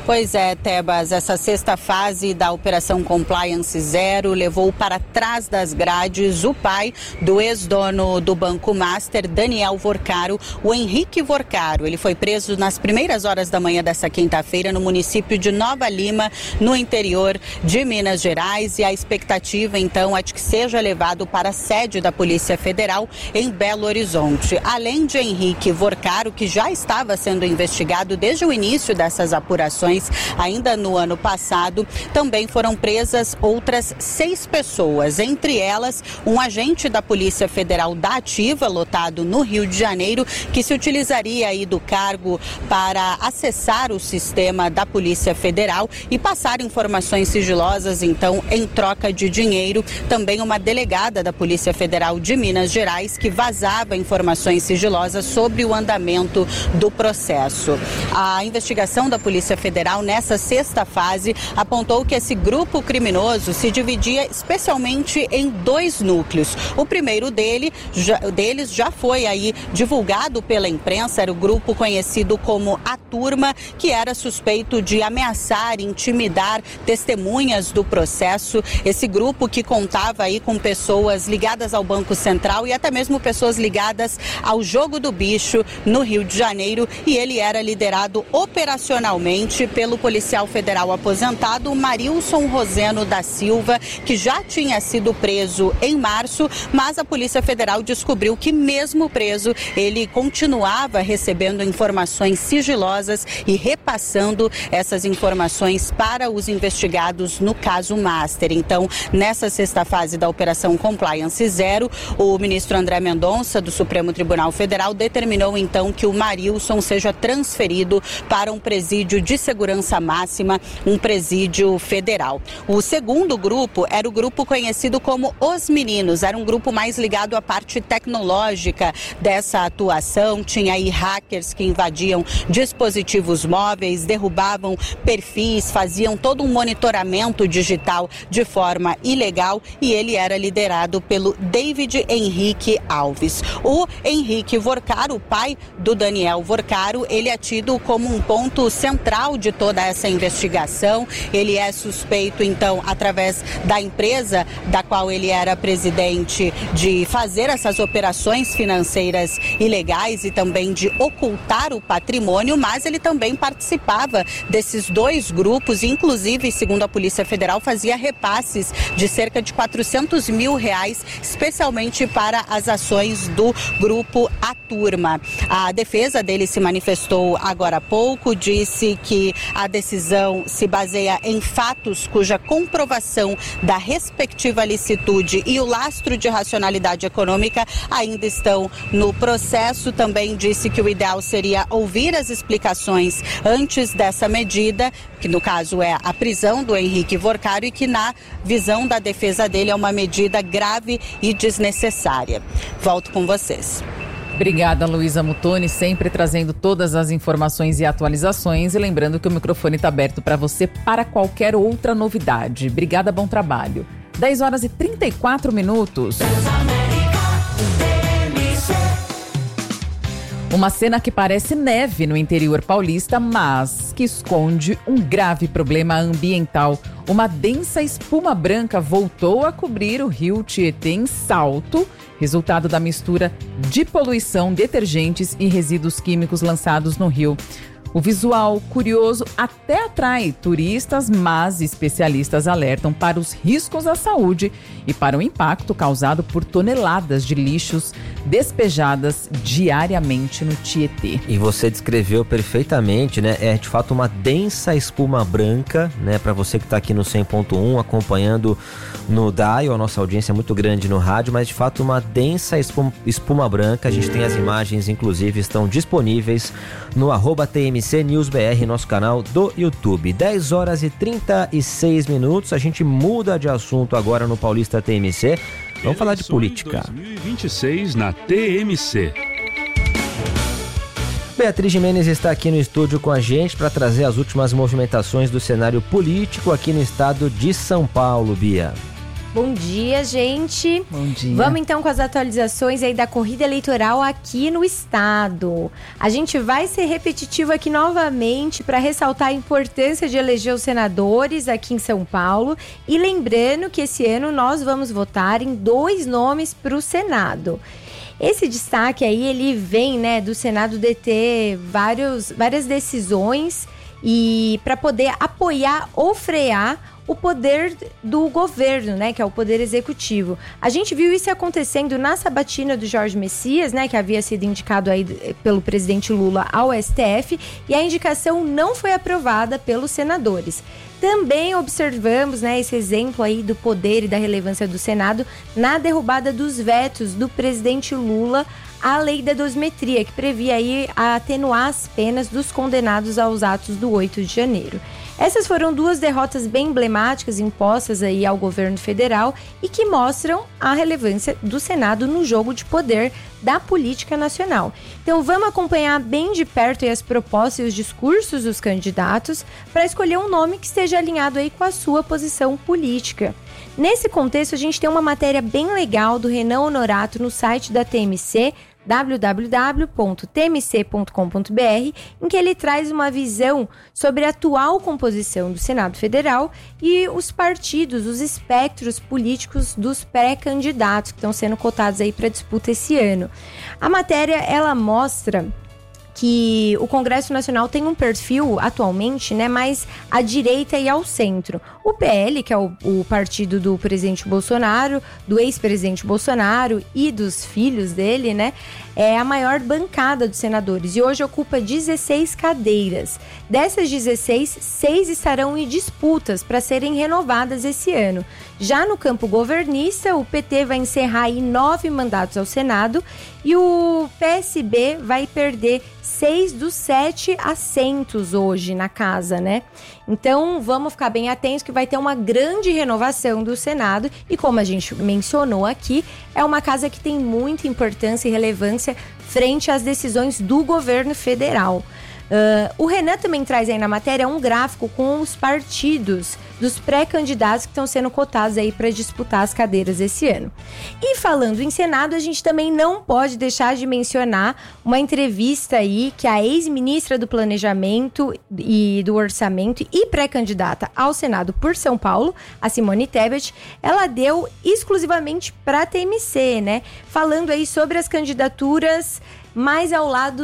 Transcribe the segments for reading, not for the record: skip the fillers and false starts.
Pois é, Tebas, essa sexta fase da Operação Compliance Zero levou para trás das grades o pai do ex-dono do Banco Master, Daniel Vorcaro, o Henrique Vorcaro. Ele foi preso nas primeiras horas da manhã dessa quinta-feira no município de Nova Lima, no interior de Minas Gerais, e a expectativa então é de que seja levado para a sede da Polícia Federal em Belo Horizonte. Além de Henrique Vorcaro, que já estava sendo investigado desde o início dessas apurações, ainda no ano passado, também foram presas outras 6 pessoas, entre elas um agente da Polícia Federal da Ativa, lotado no Rio de Janeiro, que se utilizaria aí do cargo para acessar o sistema da Polícia Federal e passar informações sigilosas, então, em troca de dinheiro. Também uma delegada da Polícia Federal de Minas Gerais, que vazava informações sigilosas sobre o andamento do processo. A investigação da Polícia Federal nessa sexta fase apontou que esse grupo criminoso se dividia especialmente em 2 núcleos. O primeiro deles já foi aí divulgado pela imprensa, era o grupo conhecido como A Turma, que era suspeito de ameaçar, intimidar testemunhas do processo. Esse grupo que contava aí com pessoas ligadas ao Banco Central e até mesmo pessoas ligadas ao Jogo do Bicho no Rio de Janeiro, e ele era liderado operacionalmente pelo policial federal aposentado Marilson Roseno da Silva, que já tinha sido preso em março, mas a Polícia Federal descobriu que mesmo preso, ele continuava recebendo informações sigilosas e repassando essas informações para os investigados no caso Master. Então, nessa sexta fase da Operação Compliance Zero, o ministro André Mendonça, do Supremo Tribunal Federal, determinou então que o Marilson seja transferido para um presídio de segurança máxima, um presídio federal. O segundo grupo era o grupo conhecido como Os Meninos, era um grupo mais ligado à parte tecnológica dessa atuação. Tinha aí hackers que invadiam dispositivos móveis, derrubavam perfis, faziam todo um monitoramento digital de forma ilegal, e ele era liderado pelo David Henrique Alves. O Henrique Vorcaro, o pai do Daniel Vorcaro, ele é tido como um ponto central de toda essa investigação. Ele é suspeito, então, através da empresa da qual ele era presidente, de fazer essas operações financeiras ilegais e também de ocultar o patrimônio, mas ele também participava desses 2 grupos, inclusive, segundo a Polícia Federal, fazia repasses de cerca de R$400 mil, especialmente para as ações do grupo A Turma. A defesa dele se manifestou agora há pouco, disse que a decisão se baseia em fatos cuja comprovação da respectiva licitude e o lastro de racionalidade econômica ainda estão no processo. Também disse que o ideal seria ouvir as explicações antes dessa medida, que no caso é a prisão do Henrique Vorcaro, e que na visão da defesa dele é uma medida grave e desnecessária. Volto com vocês. Obrigada, Luísa Muttoni, sempre trazendo todas as informações e atualizações, e lembrando que o microfone está aberto para você para qualquer outra novidade. Obrigada, bom trabalho. 10h34. Uma cena que parece neve no interior paulista, mas que esconde um grave problema ambiental. Uma densa espuma branca voltou a cobrir o rio Tietê em Salto, resultado da mistura de poluição, detergentes e resíduos químicos lançados no rio. O visual curioso até atrai turistas, mas especialistas alertam para os riscos à saúde e para o impacto causado por toneladas de lixos despejadas diariamente no Tietê. E você descreveu perfeitamente, né? É de fato uma densa espuma branca, né? Para você que está aqui no 100.1 acompanhando no dial, a nossa audiência é muito grande no rádio, mas de fato uma densa espuma branca. A gente tem as imagens, inclusive, estão disponíveis no @TMC News BR, nosso canal do YouTube. 10h36. A gente muda de assunto agora no Paulista TMC. Vamos falar de política. 2026 na TMC. Beatriz Jimenez está aqui no estúdio com a gente para trazer as últimas movimentações do cenário político aqui no estado de São Paulo, Bia. Bom dia, gente. Bom dia. Vamos então com as atualizações aí da corrida eleitoral aqui no estado. A gente vai ser repetitivo aqui novamente para ressaltar a importância de eleger os senadores aqui em São Paulo. E lembrando que esse ano nós vamos votar em 2 nomes para o Senado. Esse destaque aí, ele vem, né, do Senado deter várias decisões e para poder apoiar ou frear o poder do governo, né, que é o poder executivo. A gente viu isso acontecendo na sabatina do Jorge Messias, né, que havia sido indicado aí pelo presidente Lula ao STF, e a indicação não foi aprovada pelos senadores. Também observamos, né, esse exemplo aí do poder e da relevância do Senado na derrubada dos vetos do presidente Lula à lei da dosimetria, que previa aí atenuar as penas dos condenados aos atos do 8 de janeiro. Essas foram 2 derrotas bem emblemáticas impostas aí ao governo federal e que mostram a relevância do Senado no jogo de poder da política nacional. Então vamos acompanhar bem de perto aí as propostas e os discursos dos candidatos para escolher um nome que esteja alinhado aí com a sua posição política. Nesse contexto, a gente tem uma matéria bem legal do Renan Honorato no site da TMC, www.tmc.com.br, em que ele traz uma visão sobre a atual composição do Senado Federal e os partidos, os espectros políticos dos pré-candidatos que estão sendo cotados aí para disputa esse ano. A matéria, ela mostra que o Congresso Nacional tem um perfil atualmente, né, mais à direita e ao centro. O PL, que é o partido do presidente Bolsonaro, do ex-presidente Bolsonaro e dos filhos dele, né, é a maior bancada dos senadores e hoje ocupa 16 cadeiras. Dessas 16, 6 estarão em disputas para serem renovadas esse ano. Já no campo governista, o PT vai encerrar aí 9 mandatos ao Senado e o PSB vai perder 6 dos 7 assentos hoje na casa, né? Então, vamos ficar bem atentos que vai ter uma grande renovação do Senado e, como a gente mencionou aqui, é uma casa que tem muita importância e relevância frente às decisões do governo federal. O Renan também traz aí na matéria um gráfico com os partidos dos pré-candidatos que estão sendo cotados aí para disputar as cadeiras esse ano. E falando em Senado, a gente também não pode deixar de mencionar uma entrevista aí que a ex-ministra do Planejamento e do Orçamento e pré-candidata ao Senado por São Paulo, a Simone Tebet, ela deu exclusivamente para a TMC, né? Falando aí sobre as candidaturas mais ao lado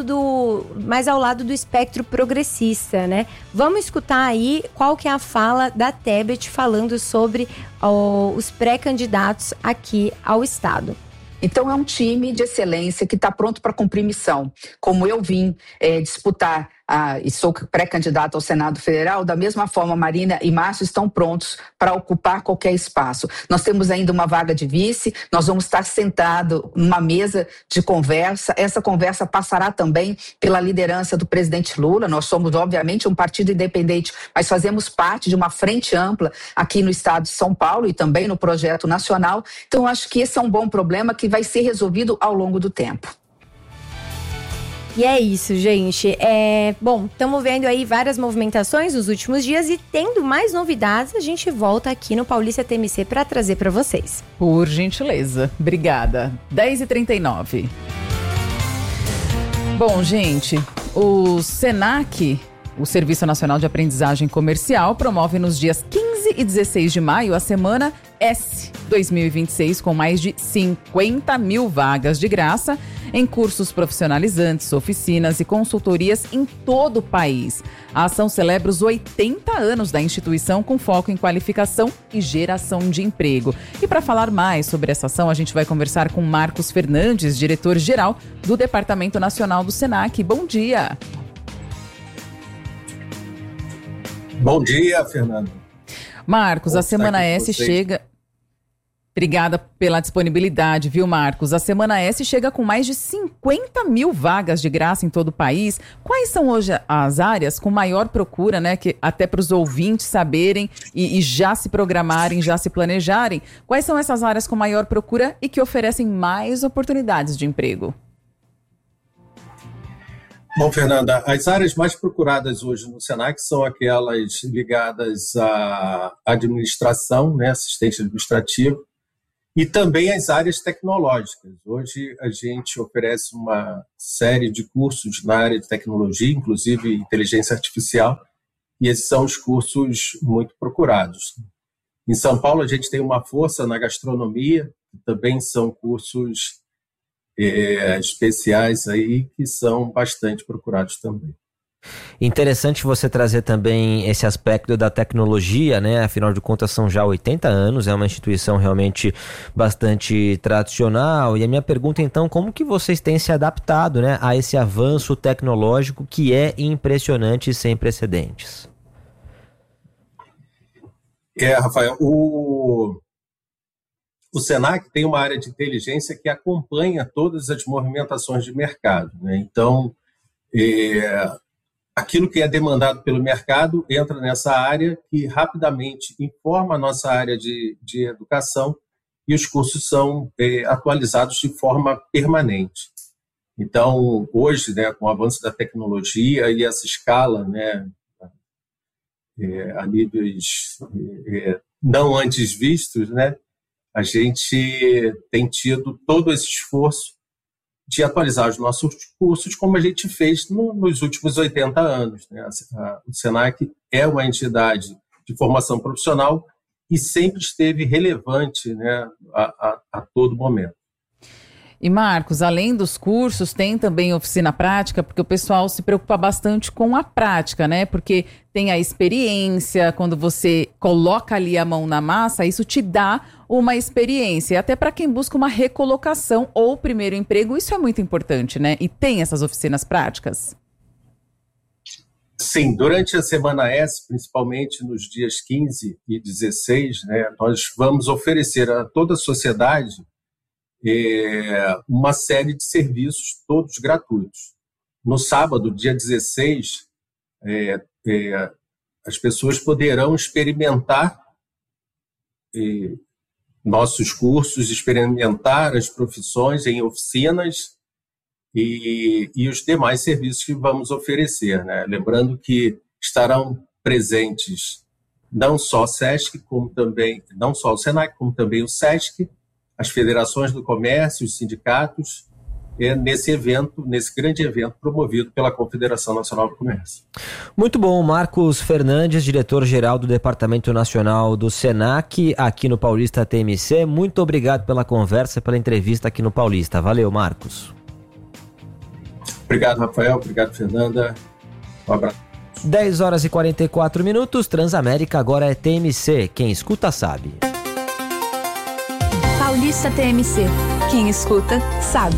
do espectro progressista, né? Vamos escutar aí qual que é a fala da Tebet falando sobre os pré-candidatos aqui ao Estado. Então é um time de excelência que está pronto para cumprir missão. Como eu vim disputar e sou pré-candidata ao Senado Federal, da mesma forma Marina e Márcio estão prontos para ocupar qualquer espaço. Nós temos ainda uma vaga de vice, nós vamos estar sentados numa mesa de conversa. Essa conversa passará também pela liderança do presidente Lula. Nós somos, obviamente, um partido independente, mas fazemos parte de uma frente ampla aqui no estado de São Paulo e também no projeto nacional. Então, eu acho que esse é um bom problema que vai ser resolvido ao longo do tempo. E é isso, gente. Bom, estamos vendo aí várias movimentações nos últimos dias e tendo mais novidades, a gente volta aqui no Paulista TMC para trazer para vocês. Por gentileza. Obrigada. 10h39. Bom, gente, o SENAC, o Serviço Nacional de Aprendizagem Comercial, promove nos dias 15 e 16 de maio a Semana S 2026, com mais de 50 mil vagas de graça em cursos profissionalizantes, oficinas e consultorias em todo o país. A ação celebra os 80 anos da instituição com foco em qualificação e geração de emprego. E para falar mais sobre essa ação, a gente vai conversar com Marcos Fernandes, diretor-geral do Departamento Nacional do SENAC. Bom dia! Bom dia, Fernando. Marcos, a Semana S chega... Obrigada pela disponibilidade, viu, Marcos? A Semana S chega com mais de 50 mil vagas de graça em todo o país. Quais são hoje as áreas com maior procura, né? Que até para os ouvintes saberem e já se programarem, já se planejarem. Quais são essas áreas com maior procura e que oferecem mais oportunidades de emprego? Bom, Fernanda, as áreas mais procuradas hoje no Senac são aquelas ligadas à administração, né, assistente administrativo, e também as áreas tecnológicas. Hoje a gente oferece uma série de cursos na área de tecnologia, inclusive inteligência artificial, e esses são os cursos muito procurados. Em São Paulo a gente tem uma força na gastronomia, que também são cursos especiais aí que são bastante procurados também. Interessante você trazer também esse aspecto da tecnologia, né? Afinal de contas são já 80 anos, é uma instituição realmente bastante tradicional. E a minha pergunta então, como que vocês têm se adaptado, né, a esse avanço tecnológico que é impressionante e sem precedentes? Rafael, o Senac tem uma área de inteligência que acompanha todas as movimentações de mercado, né? Então, aquilo que é demandado pelo mercado entra nessa área que rapidamente informa a nossa área de educação e os cursos são atualizados de forma permanente. Então, hoje, né, com o avanço da tecnologia e essa escala, né, a níveis não antes vistos, né, a gente tem tido todo esse esforço de atualizar os nossos cursos, como a gente fez nos últimos 80 anos. Né? O Senac é uma entidade de formação profissional e sempre esteve relevante, né, a todo momento. E Marcos, além dos cursos, tem também oficina prática, porque o pessoal se preocupa bastante com a prática, né? Porque tem a experiência, quando você coloca ali a mão na massa, isso te dá uma experiência. E até para quem busca uma recolocação ou primeiro emprego, isso é muito importante, né? E tem essas oficinas práticas? Sim, durante a Semana S, principalmente nos dias 15 e 16, né, nós vamos oferecer a toda a sociedade uma série de serviços, todos gratuitos. No sábado, dia 16, as pessoas poderão experimentar nossos cursos, experimentar as profissões em oficinas e os demais serviços que vamos oferecer, né? Lembrando que estarão presentes não só o SESC, como também, não só o Senac, como também o SESC, as federações do comércio, os sindicatos, nesse evento, nesse grande evento promovido pela Confederação Nacional do Comércio. Muito bom, Marcos Fernandes, diretor-geral do Departamento Nacional do Senac, aqui no Paulista TMC. Muito obrigado pela conversa, pela entrevista aqui no Paulista. Valeu, Marcos. Obrigado, Rafael. Obrigado, Fernanda. Um abraço. 10 horas e 44 minutos, Transamérica agora é TMC. Quem escuta sabe. Paulista TMC. Quem escuta, sabe.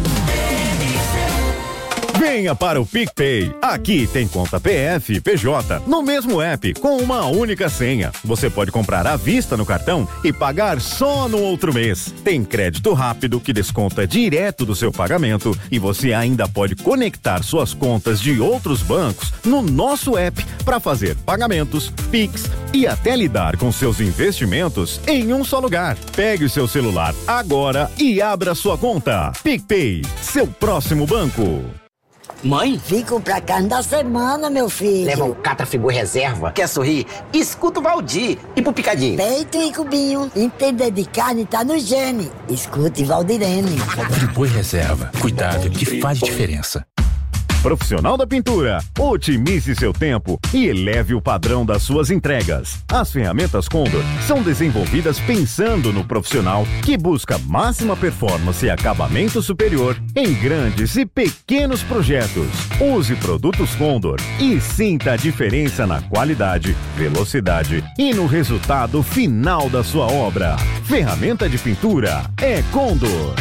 Venha para o PicPay. Aqui tem conta PF e PJ no mesmo app, com uma única senha. Você pode comprar à vista no cartão e pagar só no outro mês. Tem crédito rápido que desconta direto do seu pagamento e você ainda pode conectar suas contas de outros bancos no nosso app para fazer pagamentos, Pix e até lidar com seus investimentos em um só lugar. Pegue o seu celular agora e abra sua conta. PicPay, seu próximo banco. Mãe? Vim comprar carne da semana, meu filho. Leva um Catrafigura reserva. Quer sorrir? Escuta o Valdir. E pro picadinho? Peito e cubinho. Entender de carne tá no gene. Escute Valdirene. Friboi reserva. Cuidado que faz diferença. Profissional da pintura, otimize seu tempo e eleve o padrão das suas entregas. As ferramentas Condor são desenvolvidas pensando no profissional que busca máxima performance e acabamento superior em grandes e pequenos projetos. Use produtos Condor e sinta a diferença na qualidade, velocidade e no resultado final da sua obra. Ferramenta de pintura é Condor.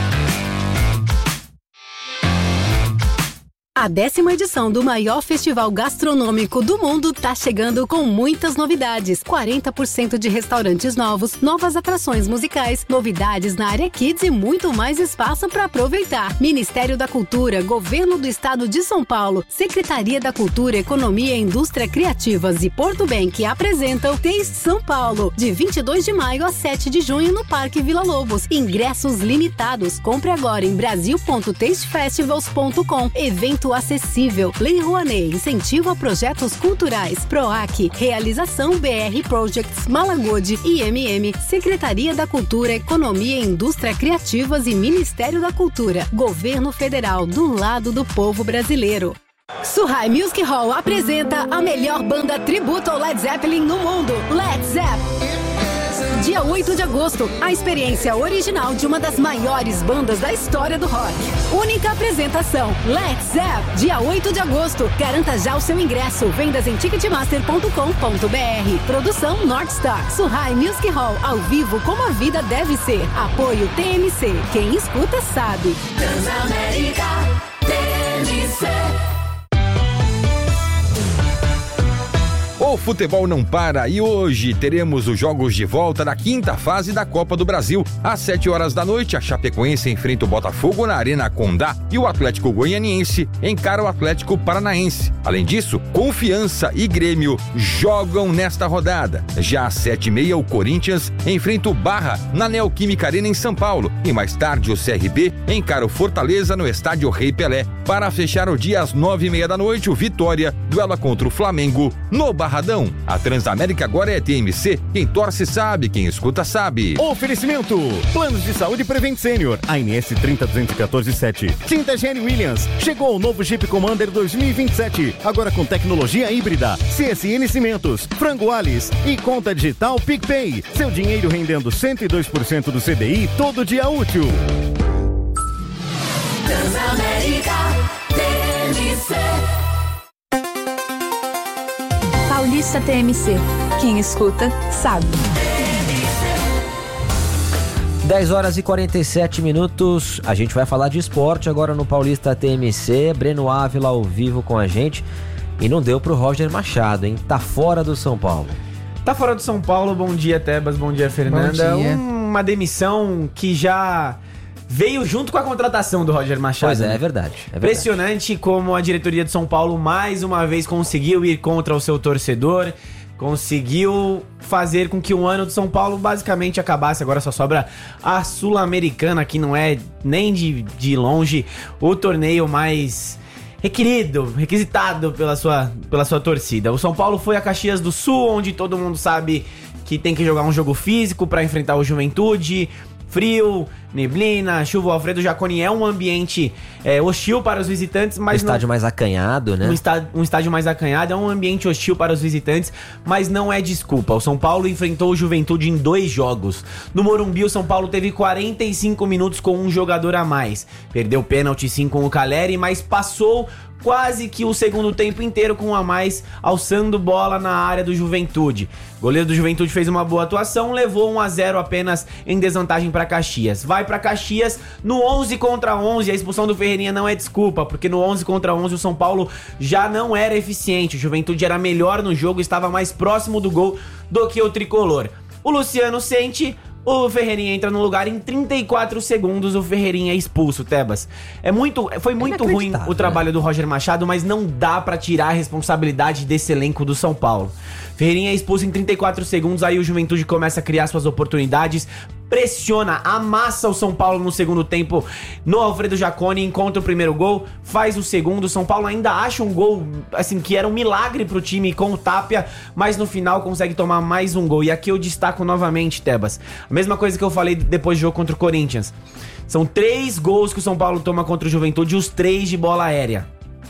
A 10ª edição do maior festival gastronômico do mundo tá chegando com muitas novidades. 40% de restaurantes novos, novas atrações musicais, novidades na área Kids e muito mais espaço para aproveitar. Ministério da Cultura, Governo do Estado de São Paulo, Secretaria da Cultura, Economia e Indústria Criativas e Porto Bank apresentam Taste São Paulo, de 22 de maio a 7 de junho no Parque Vila Lobos. Ingressos limitados. Compre agora em brasil.tastefestivals.com. Evento crédito acessível. Lei Rouanet, incentivo a projetos culturais. PROAC, realização BR Projects, Malagode, IMM, Secretaria da Cultura, Economia e Indústria Criativas e Ministério da Cultura. Governo Federal, do lado do povo brasileiro. Suhai Music Hall apresenta a melhor banda tributo ao Led Zeppelin no mundo, Led Zepp. Dia 8 de agosto, a experiência original de uma das maiores bandas da história do rock. Única apresentação, Led Zepp. Dia 8 de agosto, garanta já o seu ingresso. Vendas em ticketmaster.com.br. Produção Northstar. Suhai Music Hall, ao vivo como a vida deve ser. Apoio TMC. Quem escuta sabe. Transamérica, TMC. O futebol não para e hoje teremos os jogos de volta da quinta fase da Copa do Brasil. Às 7 horas da noite, a Chapecoense enfrenta o Botafogo na Arena Condá e o Atlético Goianiense encara o Atlético Paranaense. Além disso, Confiança e Grêmio jogam nesta rodada. Já às 7h30, o Corinthians enfrenta o Barra na Neoquímica Arena em São Paulo e mais tarde o CRB encara o Fortaleza no Estádio Rei Pelé. Para fechar o dia às 9h30 da noite, o Vitória duela contra o Flamengo no Barradão. A Transamérica agora é TMC. Quem torce sabe, quem escuta sabe. Oferecimento: Planos de Saúde Prevent Senior, ANS 302147. Tinta Jenny Williams. Chegou o novo Jeep Commander 2027, agora com tecnologia híbrida. CSN Cimentos, Frango Alice e conta digital PicPay. Seu dinheiro rendendo 102% do CDI todo dia útil. Transamérica, TMC. Paulista TMC. Quem escuta, sabe. 10 horas e 47 minutos. A gente vai falar de esporte agora no Paulista TMC. Breno Ávila ao vivo com a gente. E não deu pro Roger Machado, hein? Tá fora do São Paulo. Tá fora do São Paulo. Bom dia, Tebas. Bom dia, Fernanda. Bom dia. Uma demissão que já veio junto com a contratação do Roger Machado. Pois é, é verdade. Impressionante como a diretoria de São Paulo mais uma vez conseguiu ir contra o seu torcedor, conseguiu fazer com que o ano do São Paulo basicamente acabasse. Agora só sobra a Sul-Americana, que não é nem de longe o torneio mais requisitado pela sua torcida. O São Paulo foi a Caxias do Sul, onde todo mundo sabe que tem que jogar um jogo físico para enfrentar o Juventude. Frio, neblina, chuva. O Alfredo Jaconi é um ambiente hostil para os visitantes, mas um estádio mais acanhado, né? Um estádio mais acanhado, é um ambiente hostil para os visitantes, mas não é desculpa. O São Paulo enfrentou o Juventude em 2 jogos. No Morumbi, o São Paulo teve 45 minutos com um jogador a mais. Perdeu pênalti sim com o Caleri, mas passou quase que o segundo tempo inteiro com um a mais, alçando bola na área do Juventude. O goleiro do Juventude fez uma boa atuação, levou 1-0 apenas em desvantagem para Caxias. Vai para Caxias no 11 contra 11, a expulsão do Ferreirinha não é desculpa, porque no 11 contra 11 o São Paulo já não era eficiente, o Juventude era melhor no jogo, estava mais próximo do gol do que o tricolor. O Luciano sente, o Ferreirinha entra no lugar, em 34 segundos o Ferreirinha é expulso, Tebas. Foi muito ruim o trabalho do Roger Machado, mas não dá pra tirar a responsabilidade desse elenco do São Paulo. Ferreirinha é expulso em 34 segundos, aí o Juventude começa a criar suas oportunidades, pressiona, amassa o São Paulo no segundo tempo no Alfredo Jaconi, encontra o primeiro gol, faz o segundo. O São Paulo ainda acha um gol, assim, que era um milagre pro time com o Tapia, mas no final consegue tomar mais um gol. E aqui eu destaco novamente, Tebas, a mesma coisa que eu falei depois do jogo contra o Corinthians. São 3 gols que o São Paulo toma contra o Juventude, os 3 de bola aérea.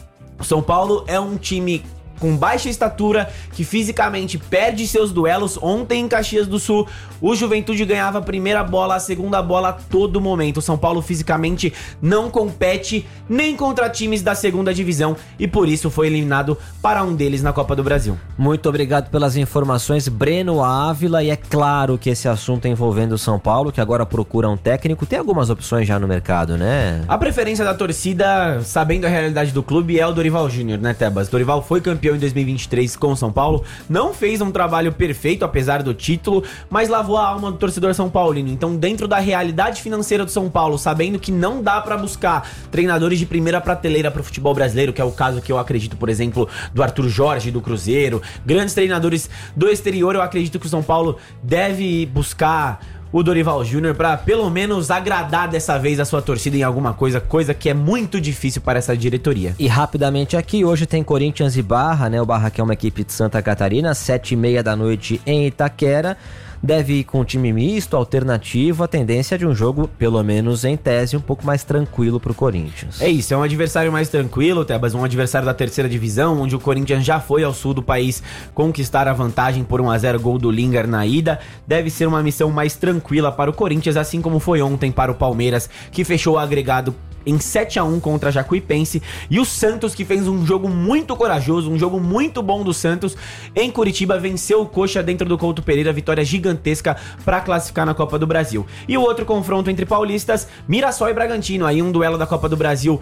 O São Paulo é um time com baixa estatura, que fisicamente perde seus duelos. Ontem em Caxias do Sul, o Juventude ganhava a primeira bola, a segunda bola a todo momento. O São Paulo fisicamente não compete nem contra times da segunda divisão e por isso foi eliminado para um deles na Copa do Brasil. Muito obrigado pelas informações, Breno Ávila. E é claro que esse assunto envolvendo o São Paulo, que agora procura um técnico, tem algumas opções já no mercado, né? A preferência da torcida, sabendo a realidade do clube, é o Dorival Júnior, né, Tebas? Dorival foi campeão em 2023 com o São Paulo, não fez um trabalho perfeito apesar do título, mas lavou a alma do torcedor São Paulino. Então, dentro da realidade financeira do São Paulo, sabendo que não dá pra buscar treinadores de primeira prateleira pro futebol brasileiro, que é o caso que eu acredito, por exemplo, do Arthur Jorge, do Cruzeiro, grandes treinadores do exterior, eu acredito que o São Paulo deve buscar o Dorival Júnior para pelo menos agradar dessa vez a sua torcida em alguma coisa que é muito difícil para essa diretoria. E rapidamente aqui, hoje tem Corinthians e Barra, né? O Barra que é uma equipe de Santa Catarina, 7h30 da noite em Itaquera. Deve ir com um time misto, alternativo, a tendência de um jogo, pelo menos em tese, um pouco mais tranquilo pro Corinthians. É isso, é um adversário mais tranquilo, Tebas, um adversário da terceira divisão, onde o Corinthians já foi ao sul do país conquistar a vantagem por 1-0 gol do Lingard na ida. Deve ser uma missão mais tranquila para o Corinthians, assim como foi ontem para o Palmeiras, que fechou o agregado em 7-1 contra a Jacuipense, e o Santos, que fez um jogo muito corajoso, um jogo muito bom do Santos em Curitiba, venceu o Coxa dentro do Couto Pereira, vitória gigantesca para classificar na Copa do Brasil. E o outro confronto entre paulistas, Mirassol e Bragantino, aí um duelo da Copa do Brasil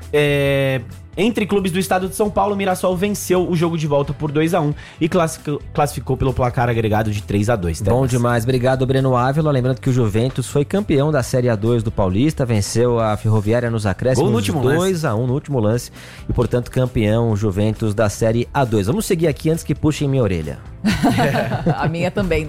entre clubes do estado de São Paulo. Mirassol venceu o jogo de volta por 2-1 e classificou pelo placar agregado de 3-2. Bom demais, obrigado Breno Ávila. Lembrando que o Juventus foi campeão da Série A2 do Paulista, venceu a Ferroviária nos acréscimos, 2-1 no último lance e portanto campeão o Juventus da Série A2. Vamos seguir aqui antes que puxem minha orelha. A minha também.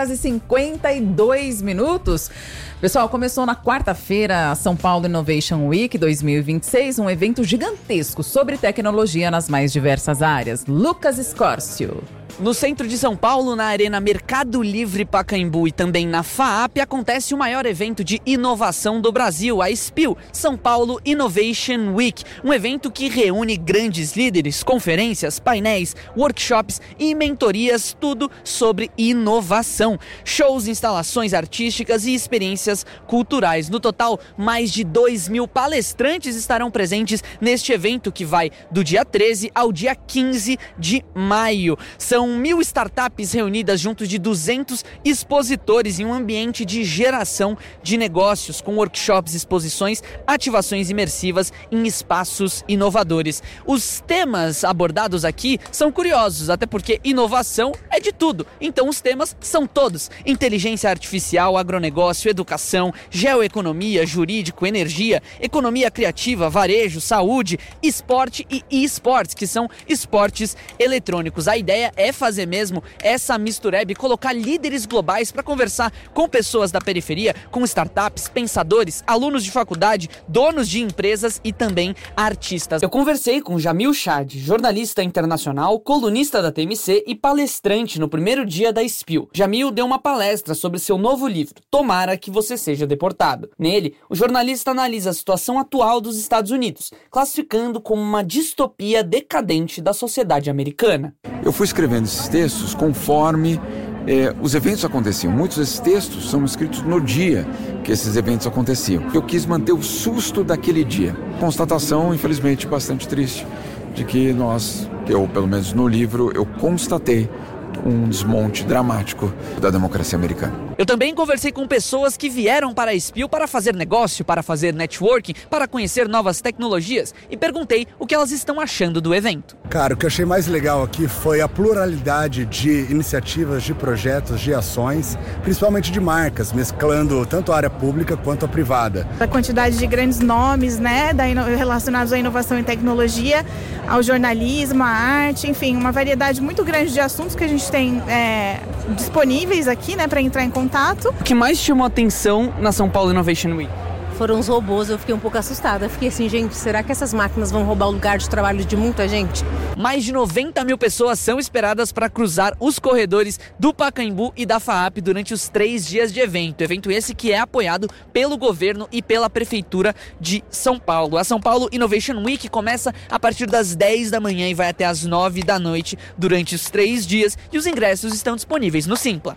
10h52 minutos. Pessoal, começou na quarta-feira a São Paulo Innovation Week 2026, um evento gigantesco sobre tecnologia nas mais diversas áreas. Lucas Escórcio. No centro de São Paulo, na Arena Mercado Livre Pacaembu e também na FAAP, acontece o maior evento de inovação do Brasil, a SPIL, São Paulo Innovation Week. Um evento que reúne grandes líderes, conferências, painéis, workshops e mentorias, tudo sobre inovação. Shows, instalações artísticas e experiências culturais. No total, mais de 2.000 palestrantes estarão presentes neste evento que vai do dia 13 ao dia 15 de maio. São 1.000 startups reunidas junto de 200 expositores em um ambiente de geração de negócios, com workshops, exposições, ativações imersivas em espaços inovadores. Os temas abordados aqui são curiosos, até porque inovação é de tudo. Então os temas são todos: inteligência artificial, agronegócio, educação, geoeconomia, jurídico, energia, economia criativa, varejo, saúde, esporte e e-sports, que são esportes eletrônicos. A ideia é fazer mesmo essa mistureba e colocar líderes globais para conversar com pessoas da periferia, com startups, pensadores, alunos de faculdade, donos de empresas e também artistas. Eu conversei com Jamil Chad, jornalista internacional, colunista da TMC e palestrante no primeiro dia da SPIL. Jamil deu uma palestra sobre seu novo livro, Tomara que Você Seja Deportado. Nele, o jornalista analisa a situação atual dos Estados Unidos, classificando como uma distopia decadente da sociedade americana. Eu fui escrevendo esses textos conforme os eventos aconteciam. Muitos desses textos são escritos no dia que esses eventos aconteciam. Eu quis manter o susto daquele dia. Constatação, infelizmente, bastante triste, de que eu pelo menos no livro, eu constatei um desmonte dramático da democracia americana. Eu também conversei com pessoas que vieram para a SPIL para fazer negócio, para fazer networking, para conhecer novas tecnologias e perguntei o que elas estão achando do evento. Cara, o que eu achei mais legal aqui foi a pluralidade de iniciativas, de projetos, de ações, principalmente de marcas, mesclando tanto a área pública quanto a privada. A quantidade de grandes nomes, né, relacionados à inovação e tecnologia, ao jornalismo, à arte, enfim, uma variedade muito grande de assuntos que a gente tem disponíveis aqui, né, para entrar em contato. O que mais chamou a atenção na São Paulo Innovation Week? Foram os robôs, eu fiquei um pouco assustada. Fiquei assim, gente, será que essas máquinas vão roubar o lugar de trabalho de muita gente? Mais de 90.000 pessoas são esperadas para cruzar os corredores do Pacaembu e da FAAP durante os 3 dias de evento. Evento esse que é apoiado pelo governo e pela Prefeitura de São Paulo. A São Paulo Innovation Week começa a partir das 10 da manhã e vai até as 9 da noite durante os 3 dias e os ingressos estão disponíveis no Simpla.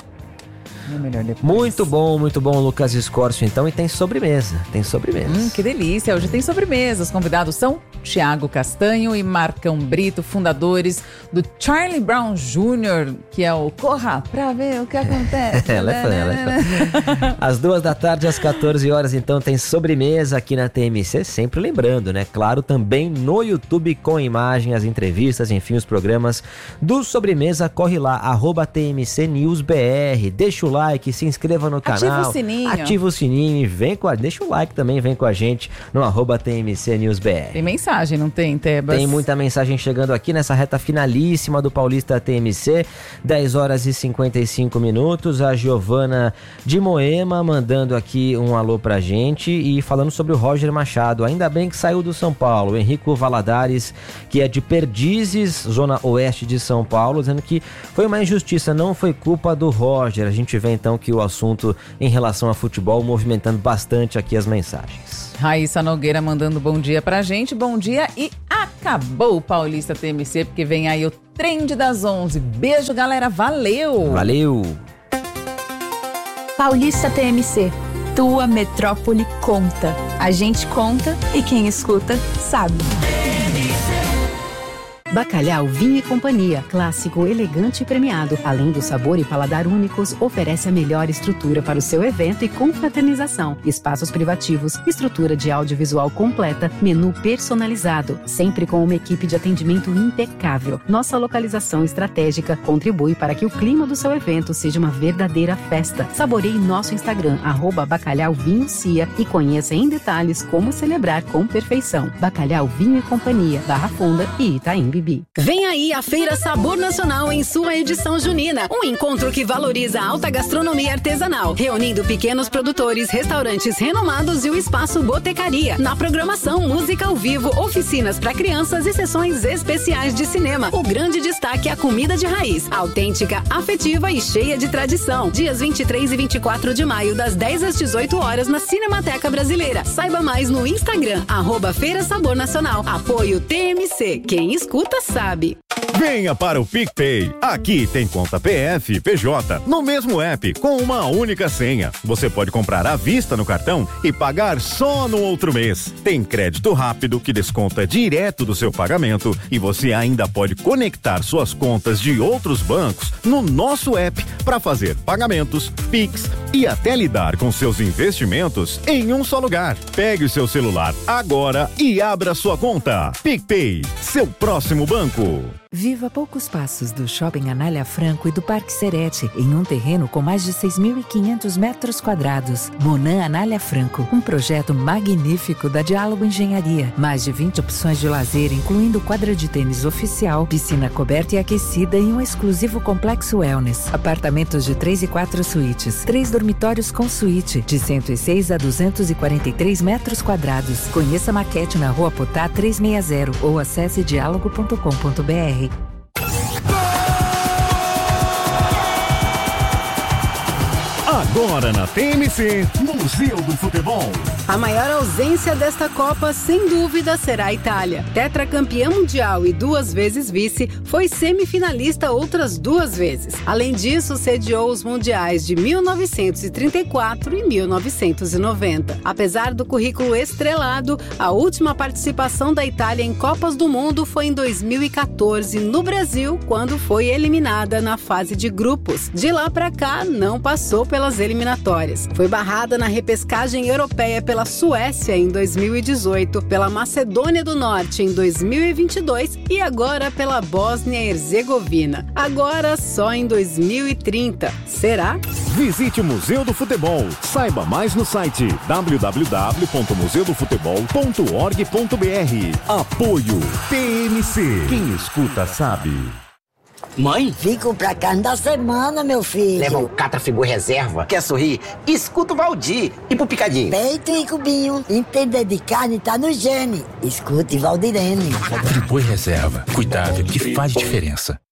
Muito bom, Lucas Escórcio, então, e tem sobremesa, Que delícia, hoje tem sobremesa. Os convidados são Thiago Castanho e Marcão Brito, fundadores do Charlie Brown Jr., que é o Corra Pra Ver o que acontece. Ela é fã. Às 2 da tarde, às 14 horas, então, tem sobremesa aqui na TMC, sempre lembrando, né? Claro, também no YouTube com imagem, as entrevistas, enfim, os programas do Sobremesa. Corre lá, @TMC News BR, deixa o like, like, se inscreva no canal. Ativa o sininho. Ativa o sininho e vem com a... Deixa o like também, vem com a gente no @TMC News BR. Tem mensagem, não tem, Tebas? Tem muita mensagem chegando aqui nessa reta finalíssima do Paulista TMC, 10 horas e 55 minutos. A Giovana de Moema mandando aqui um alô pra gente e falando sobre o Roger Machado. Ainda bem que saiu do São Paulo. O Henrico Valadares, que é de Perdizes, zona oeste de São Paulo, dizendo que foi uma injustiça, não foi culpa do Roger. A gente vê então que o assunto em relação a futebol movimentando bastante aqui as mensagens. Raíssa Nogueira mandando bom dia pra gente, bom dia e acabou o Paulista TMC, porque vem aí o Trend das 11. Beijo, galera, valeu! Valeu! Paulista TMC, tua metrópole conta. A gente conta e quem escuta sabe. Bacalhau Vinho e Companhia, clássico, elegante e premiado. Além do sabor e paladar únicos, oferece a melhor estrutura para o seu evento e confraternização. Espaços privativos, estrutura de audiovisual completa, menu personalizado, sempre com uma equipe de atendimento impecável. Nossa localização estratégica contribui para que o clima do seu evento seja uma verdadeira festa. Saboreie nosso Instagram, @bacalhauvinhocia e conheça em detalhes como celebrar com perfeição. Bacalhau Vinho e Companhia, Barra Funda e Itaim. Vem aí a Feira Sabor Nacional em sua edição junina. Um encontro que valoriza a alta gastronomia artesanal, reunindo pequenos produtores, restaurantes renomados e o espaço Botecaria. Na programação, música ao vivo, oficinas para crianças e sessões especiais de cinema. O grande destaque é a comida de raiz, autêntica, afetiva e cheia de tradição. Dias 23 e 24 de maio, das 10 às 18 horas, na Cinemateca Brasileira. Saiba mais no Instagram, @Feira Sabor Nacional. Apoio TMC. Quem escuta sabe. Venha para o PicPay. Aqui tem conta PF e PJ no mesmo app com uma única senha. Você pode comprar à vista no cartão e pagar só no outro mês. Tem crédito rápido que desconta direto do seu pagamento e você ainda pode conectar suas contas de outros bancos no nosso app para fazer pagamentos, Pix e até lidar com seus investimentos em um só lugar. Pegue o seu celular agora e abra sua conta. PicPay, seu próximo banco. Viva a poucos passos do Shopping Anália Franco e do Parque Serete, em um terreno com mais de 6.500 metros quadrados. Monan Anália Franco, um projeto magnífico da Diálogo Engenharia. Mais de 20 opções de lazer, incluindo quadra de tênis oficial, piscina coberta e aquecida e um exclusivo complexo wellness. Apartamentos de 3 e 4 suítes, 3 dormitórios com suíte, de 106 a 243 metros quadrados. Conheça a maquete na Rua Potá 360 ou acesse diálogo.com.br. Agora na TMC, Museu do Futebol. A maior ausência desta Copa, sem dúvida, será a Itália. Tetracampeã mundial e 2 vezes vice, foi semifinalista outras 2 vezes. Além disso, sediou os mundiais de 1934 e 1990. Apesar do currículo estrelado, a última participação da Itália em Copas do Mundo foi em 2014, no Brasil, quando foi eliminada na fase de grupos. De lá pra cá, não passou pelas eliminatórias. Foi barrada na repescagem europeia pela Suécia em 2018, pela Macedônia do Norte em 2022 e agora pela Bósnia e Herzegovina. Agora só em 2030. Será? Visite o Museu do Futebol. Saiba mais no site www.museudofutebol.org.br. Apoio TMC. Quem escuta sabe. Mãe? Vim comprar carne da semana, meu filho. Leva um Catrafigor reserva. Quer sorrir? Escuta o Valdir. E pro Picadinho? Peito e cubinho. Entender de carne tá no gene. Escute Valdirene. Friboi reserva. Cuidado que faz diferença.